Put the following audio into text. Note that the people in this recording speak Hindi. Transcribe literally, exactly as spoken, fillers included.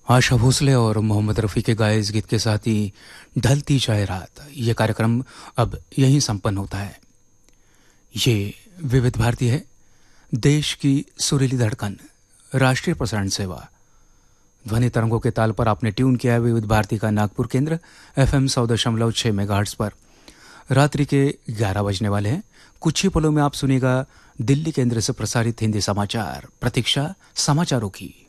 आशा भोसले और मोहम्मद रफ़ी के गाए इस गीत के साथ ही ढलती जाए रात ये कार्यक्रम अब यहीं संपन्न होता है। ये विविध भारती है, देश की सुरीली धड़कन, राष्ट्रीय प्रसारण सेवा। ध्वनि तरंगों के ताल पर आपने ट्यून किया है विविध भारती का नागपुर केंद्र एफएम सौ दशमलव छः मेगाहर्ट्ज पर। रात्रि के ग्यारह बजने वाले हैं। कुछ ही पलों में आप सुनिएगा दिल्ली केंद्र से प्रसारित हिंदी समाचार। प्रतीक्षा समाचारों की।